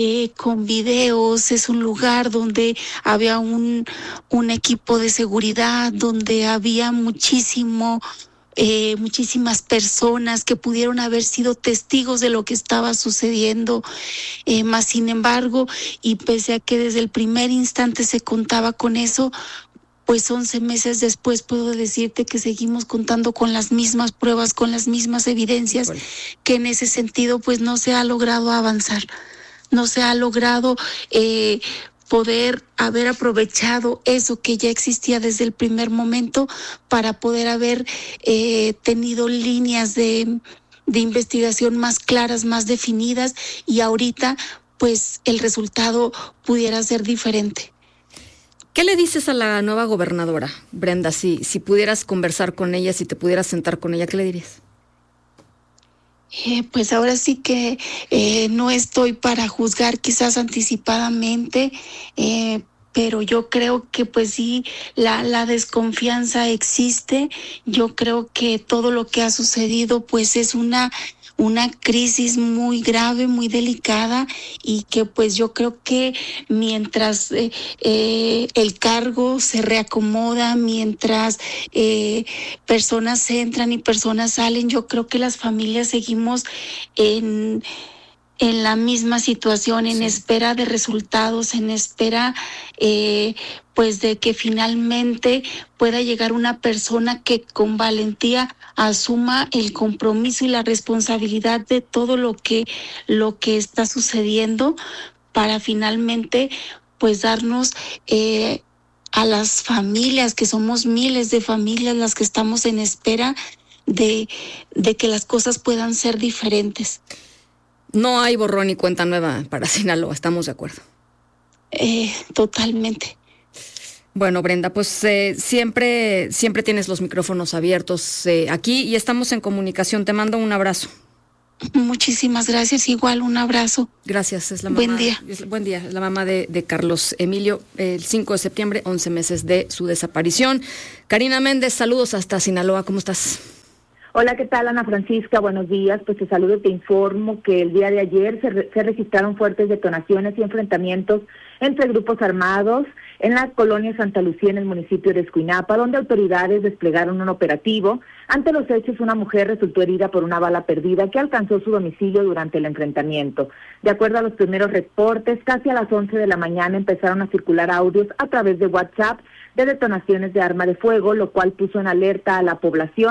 videos, es un lugar donde había un equipo de seguridad, donde había muchísimas personas que pudieron haber sido testigos de lo que estaba sucediendo, más sin embargo, y pese a que desde el primer instante se contaba con eso, pues 11 meses después puedo decirte que seguimos contando con las mismas pruebas, con las mismas evidencias, que en ese sentido pues no se ha logrado avanzar, no se ha logrado poder haber aprovechado eso que ya existía desde el primer momento para poder haber tenido líneas de investigación más claras, más definidas, y ahorita pues el resultado pudiera ser diferente. ¿Qué le dices a la nueva gobernadora, Brenda? Si pudieras conversar con ella, si te pudieras sentar con ella, ¿qué le dirías? Pues ahora sí que no estoy para juzgar quizás anticipadamente, pero yo creo que pues sí, la desconfianza existe. Yo creo que todo lo que ha sucedido pues es una crisis muy grave, muy delicada, y que pues yo creo que mientras el cargo se reacomoda, mientras personas entran y personas salen, yo creo que las familias seguimos en la misma situación, en espera de resultados, en espera pues de que finalmente pueda llegar una persona que con valentía asuma el compromiso y la responsabilidad de todo lo que está sucediendo, para finalmente pues darnos a las familias, que somos miles de familias las que estamos en espera de que las cosas puedan ser diferentes. No hay borrón y cuenta nueva para Sinaloa, estamos de acuerdo. Totalmente. Bueno, Brenda, pues siempre tienes los micrófonos abiertos aquí y estamos en comunicación. Te mando un abrazo. Muchísimas gracias, igual un abrazo. Gracias, es la mamá. Buen día. Buen día, es la mamá de Carlos Emilio, el 5 de septiembre, 11 meses de su desaparición. Karina Méndez, saludos hasta Sinaloa, ¿cómo estás? Hola, ¿qué tal, Ana Francisca? Buenos días. Pues te saludo y te informo que el día de ayer se registraron fuertes detonaciones y enfrentamientos entre grupos armados en la colonia Santa Lucía, en el municipio de Escuinapa, donde autoridades desplegaron un operativo. Ante los hechos, una mujer resultó herida por una bala perdida que alcanzó su domicilio durante el enfrentamiento. De acuerdo a los primeros reportes, casi a las 11 de la mañana empezaron a circular audios a través de WhatsApp de detonaciones de arma de fuego, lo cual puso en alerta a la población,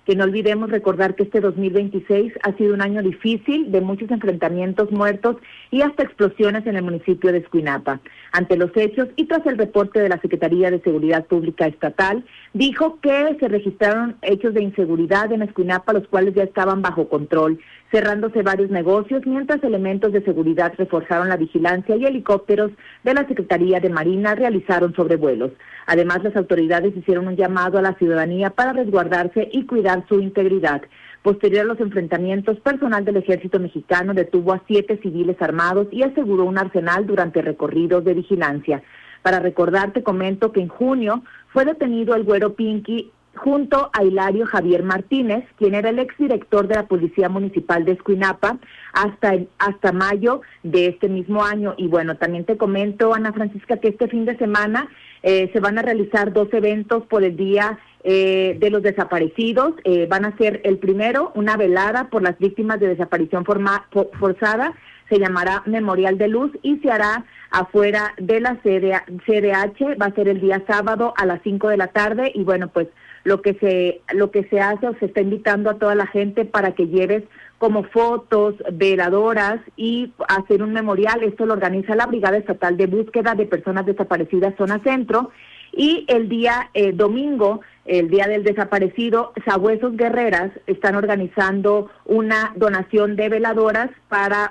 que no olvidemos recordar que este 2026 ha sido un año difícil, de muchos enfrentamientos, muertos y hasta explosiones en el municipio de Escuinapa. Ante los hechos y tras el reporte de la Secretaría de Seguridad Pública Estatal, dijo que se registraron hechos de inseguridad en Escuinapa, los cuales ya estaban bajo control, cerrándose varios negocios, mientras elementos de seguridad reforzaron la vigilancia y helicópteros de la Secretaría de Marina realizaron sobrevuelos. Además, las autoridades hicieron un llamado a la ciudadanía para resguardarse y cuidar su integridad. Posterior a los enfrentamientos, personal del Ejército Mexicano detuvo a 7 civiles armados y aseguró un arsenal durante recorridos de vigilancia. Para recordar, te comento que en junio fue detenido el Güero Pinky junto a Hilario Javier Martínez, quien era el exdirector de la Policía Municipal de Escuinapa, hasta mayo de este mismo año. Y bueno, también te comento, Ana Francisca, que este fin de semana se van a realizar 2 eventos por el Día de los Desaparecidos. Van a ser el primero, una velada por las víctimas de desaparición forzada, se llamará Memorial de Luz y se hará afuera de la CDH, va a ser el día sábado a las 5 de la tarde y bueno, pues lo que se hace o se está invitando a toda la gente para que lleves como fotos, veladoras y hacer un memorial. Esto lo organiza la Brigada Estatal de Búsqueda de Personas Desaparecidas Zona Centro. Y el día domingo, el Día del Desaparecido, Sabuesos Guerreras están organizando una donación de veladoras para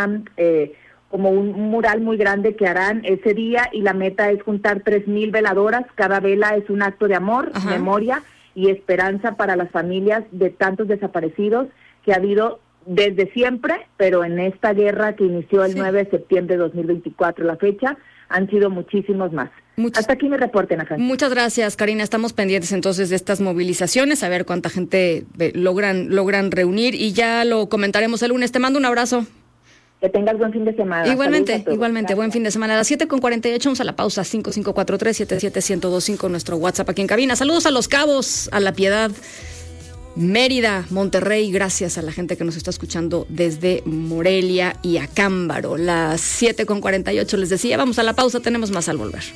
como un mural muy grande que harán ese día, y la meta es juntar 3,000 veladoras. Cada vela es un acto de amor, memoria y esperanza para las familias de tantos desaparecidos que ha habido desde siempre, pero en esta guerra que inició el 9 de septiembre de 2024, la fecha, han sido muchísimos más. Hasta aquí mi reporte, Ana Francisca. Muchas gracias, Karina. Estamos pendientes entonces de estas movilizaciones, a ver cuánta gente logran reunir, y ya lo comentaremos el lunes. Te mando un abrazo. Que tengas buen fin de semana. Igualmente, buen fin de semana. A las 7:48, vamos a la pausa. 5543-77125, nuestro WhatsApp aquí en cabina. Saludos a Los Cabos, a La Piedad, Mérida, Monterrey. Gracias a la gente que nos está escuchando desde Morelia y Acámbaro. Las 7:48, les decía, vamos a la pausa, tenemos más al volver.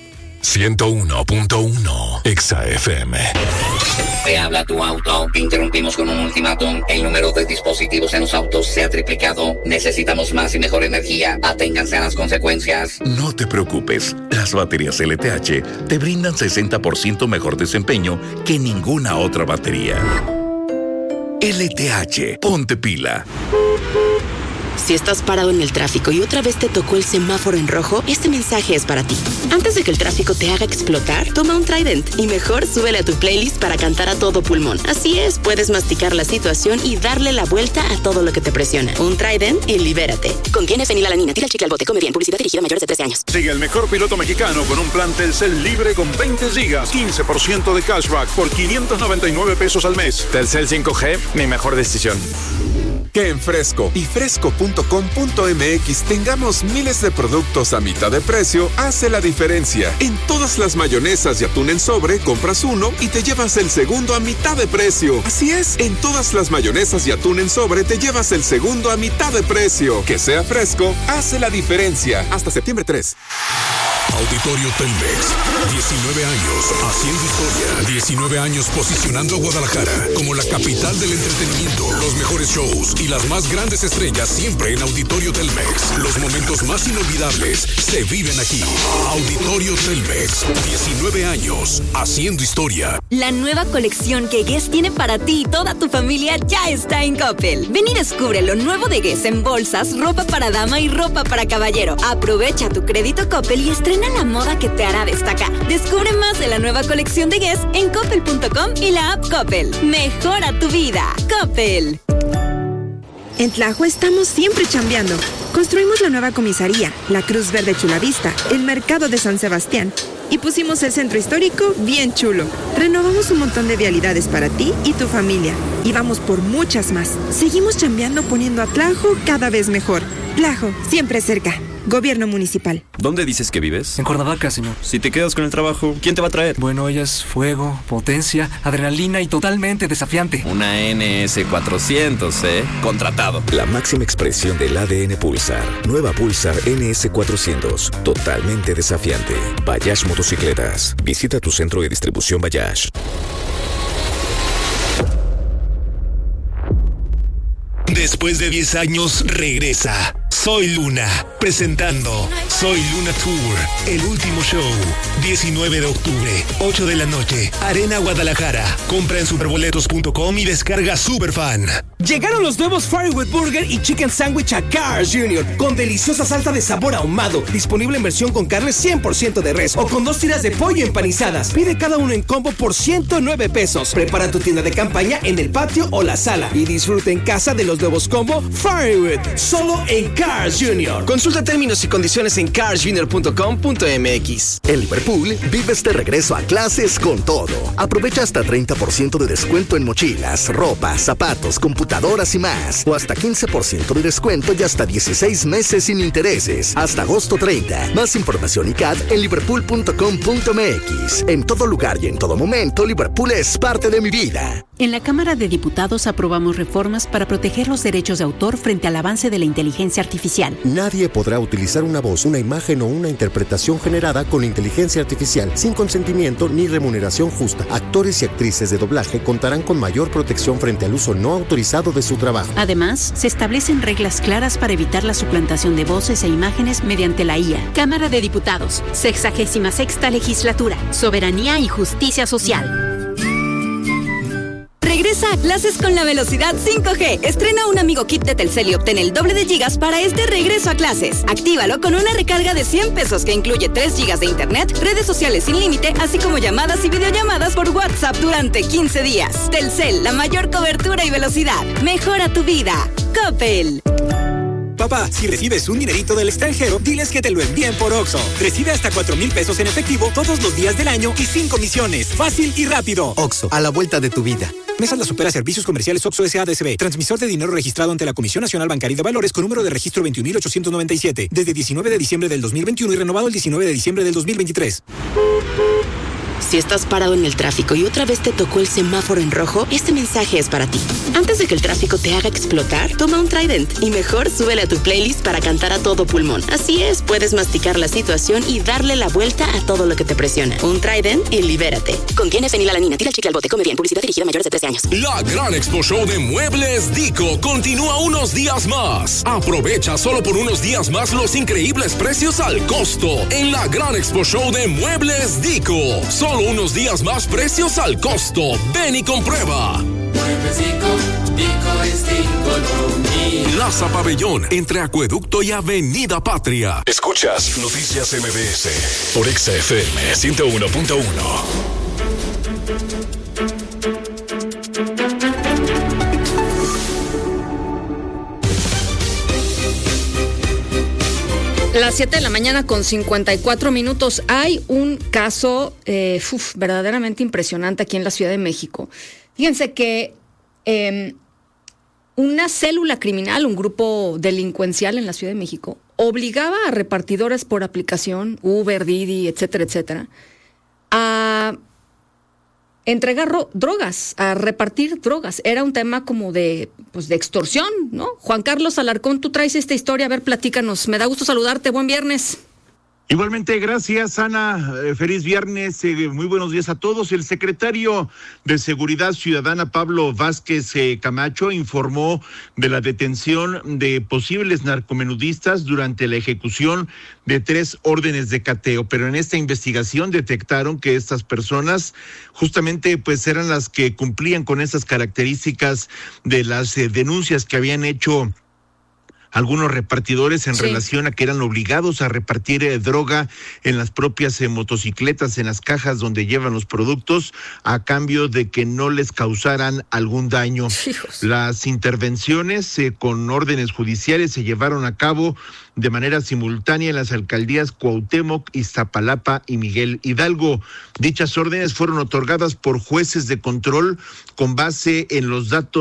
101.1 Exa FM. Te habla tu auto. Interrumpimos con un ultimátum. El número de dispositivos en los autos se ha triplicado. Necesitamos más y mejor energía. Aténganse a las consecuencias. No te preocupes. Las baterías LTH te brindan 60% mejor desempeño que ninguna otra batería. LTH, ponte pila. Si estás parado en el tráfico y otra vez te tocó el semáforo en rojo, este mensaje es para ti. Antes de que el tráfico te haga explotar, toma un Trident y mejor súbele a tu playlist para cantar a todo pulmón. Así es, puedes masticar la situación y darle la vuelta a todo lo que te presiona. Un Trident y libérate. Contiene fenilalanina. Tira el chicle al bote. Come bien. Publicidad dirigida a mayores de 13 años. Sigue el mejor piloto mexicano con un plan Telcel libre con 20 gigas, 15% de cashback por 599 pesos al mes. Telcel 5G, mi mejor decisión. Que en Fresco y fresco.com.mx tengamos miles de productos a mitad de precio hace la diferencia. En todas las mayonesas y atún en sobre, compras uno y te llevas el segundo a mitad de precio. Así es, en todas las mayonesas y atún en sobre te llevas el segundo a mitad de precio. Que sea Fresco hace la diferencia. Hasta septiembre 3. Auditorio Telmex, 19 años haciendo historia, 19 años posicionando a Guadalajara como la capital del entretenimiento, los mejores shows y las más grandes estrellas siempre en Auditorio Telmex. Los momentos más inolvidables se viven aquí. Auditorio Telmex, 19 años haciendo historia. La nueva colección que Guess tiene para ti y toda tu familia ya está en Coppel. Ven y descubre lo nuevo de Guess en bolsas, ropa para dama y ropa para caballero. Aprovecha tu crédito Coppel y estrena la moda que te hará destacar. Descubre más de la nueva colección de Guess en coppel.com y la app Coppel. Mejora tu vida. Coppel. En Tlajo estamos siempre chambeando. Construimos la nueva comisaría, la Cruz Verde Chulavista, el mercado de San Sebastián y pusimos el centro histórico bien chulo. Renovamos un montón de vialidades para ti y tu familia y vamos por muchas más. Seguimos chambeando poniendo a Tlajo cada vez mejor. Tlajo, siempre cerca. Gobierno municipal. ¿Dónde dices que vives? En Cuernavaca, señor. Si te quedas con el trabajo, ¿quién te va a traer? Bueno, ella es fuego, potencia, adrenalina y totalmente desafiante. Una NS400, ¿eh? Contratado. La máxima expresión del ADN Pulsar. Nueva Pulsar NS400. Totalmente desafiante. Bayash Motocicletas. Visita tu centro de distribución Bayash. después de 10 años regresa. Soy Luna, presentando Soy Luna Tour, el último show, 19 de octubre, 8 de la noche, Arena Guadalajara. Compra en superboletos.com y descarga Superfan. Llegaron los nuevos Firewood Burger y Chicken Sandwich a Carl's Jr. con deliciosa salsa de sabor ahumado, disponible en versión con carne 100% de res o con 2 tiras de pollo empanizadas. Pide cada uno en combo por 109 pesos. Prepara tu tienda de campaña en el patio o la sala y disfruta en casa de los nuevos combo Firewood, solo en Carl's Jr. Consulta términos y condiciones en carlsjr.com.mx. En Liverpool, vives de regreso a clases con todo. Aprovecha hasta 30% de descuento en mochilas, ropa, zapatos, computadoras y más. O hasta 15% de descuento y hasta 16 meses sin intereses. Hasta agosto 30. Más información y CAD en liverpool.com.mx. En todo lugar y en todo momento, Liverpool es parte de mi vida. En la Cámara de Diputados aprobamos reformas para proteger los derechos de autor frente al avance de la inteligencia artificial. Nadie podrá utilizar una voz, una imagen o una interpretación generada con inteligencia artificial sin consentimiento ni remuneración justa. Actores y actrices de doblaje contarán con mayor protección frente al uso no autorizado de su trabajo. Además, se establecen reglas claras para evitar la suplantación de voces e imágenes mediante la IA. Cámara de Diputados, 66ª Legislatura, Soberanía y Justicia Social. Regresa a clases con la velocidad 5G. Estrena un Amigo Kit de Telcel y obtén el doble de gigas para este regreso a clases. Actívalo con una recarga de 100 pesos que incluye 3 gigas de internet, redes sociales sin límite, así como llamadas y videollamadas por WhatsApp durante 15 días. Telcel, la mayor cobertura y velocidad. Mejora tu vida. Coppel. Papá, si recibes un dinerito del extranjero, diles que te lo envíen por Oxxo. Recibe hasta 4,000 pesos en efectivo todos los días del año y sin comisiones. Fácil y rápido. Oxxo, a la vuelta de tu vida. Mesas La Supera Servicios Comerciales Oxxo S.A.D.S.B. Transmisor de dinero registrado ante la Comisión Nacional Bancaria y de Valores con número de registro 21.897. Desde 19 de diciembre del 2021 y renovado el 19 de diciembre del 2023. Si estás parado en el tráfico y otra vez te tocó el semáforo en rojo, este mensaje es para ti. Antes de que el tráfico te haga explotar, toma un Trident y mejor súbele a tu playlist para cantar a todo pulmón. Así es, puedes masticar la situación y darle la vuelta a todo lo que te presiona. Un Trident y libérate. Contiene fenilalanina. Tira el chicle al bote. Come bien. Publicidad dirigida a mayores de 13 años. La Gran Expo Show de Muebles Dico continúa unos días más. Aprovecha solo por unos días más los increíbles precios al costo en la Gran Expo Show de Muebles Dico. Solo unos días más precios al costo. Ven y comprueba. Plaza Pabellón, entre Acueducto y Avenida Patria. Escuchas Noticias MBS por XFM 101.1. Las 7 de la mañana con 54 minutos. Hay un caso verdaderamente impresionante aquí en la Ciudad de México. Fíjense que una célula criminal, un grupo delincuencial en la Ciudad de México, obligaba a repartidores por aplicación, Uber, Didi, etcétera, etcétera, a entregar drogas, a repartir drogas. Era un tema como de extorsión, ¿no? Juan Carlos Alarcón, tú traes esta historia, a ver, platícanos. Me da gusto saludarte, buen viernes. Igualmente, gracias, Ana. Feliz viernes, muy buenos días a todos. El secretario de Seguridad Ciudadana, Pablo Vázquez Camacho, informó de la detención de posibles narcomenudistas durante la ejecución de 3 órdenes de cateo. Pero en esta investigación detectaron que estas personas justamente eran las que cumplían con esas características de las denuncias que habían hecho algunos repartidores en relación a que eran obligados a repartir droga en las propias motocicletas, en las cajas donde llevan los productos, a cambio de que no les causaran algún daño. Hijos. Las intervenciones con órdenes judiciales se llevaron a cabo de manera simultánea en las alcaldías Cuauhtémoc, Iztapalapa y Miguel Hidalgo. Dichas órdenes fueron otorgadas por jueces de control con base en los datos